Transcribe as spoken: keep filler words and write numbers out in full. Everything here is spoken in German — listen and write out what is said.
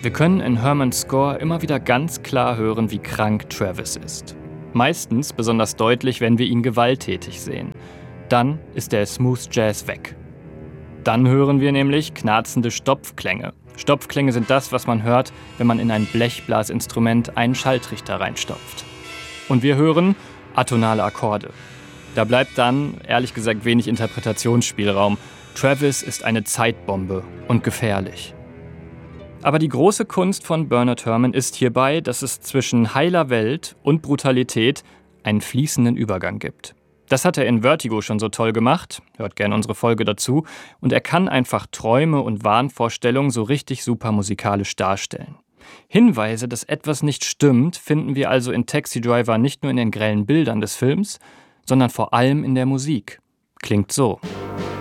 Wir können in Hermans Score immer wieder ganz klar hören, wie krank Travis ist. Meistens besonders deutlich, wenn wir ihn gewalttätig sehen. Dann ist der Smooth Jazz weg. Dann hören wir nämlich knarzende Stopfklänge. Stopfklänge sind das, was man hört, wenn man in ein Blechblasinstrument einen Schalltrichter reinstopft. Und wir hören atonale Akkorde. Da bleibt dann, ehrlich gesagt, wenig Interpretationsspielraum. Travis ist eine Zeitbombe und gefährlich. Aber die große Kunst von Bernard Herrmann ist hierbei, dass es zwischen heiler Welt und Brutalität einen fließenden Übergang gibt. Das hat er in Vertigo schon so toll gemacht, hört gerne unsere Folge dazu, und er kann einfach Träume und Wahnvorstellungen so richtig super musikalisch darstellen. Hinweise, dass etwas nicht stimmt, finden wir also in Taxi Driver nicht nur in den grellen Bildern des Films, sondern vor allem in der Musik. Klingt so.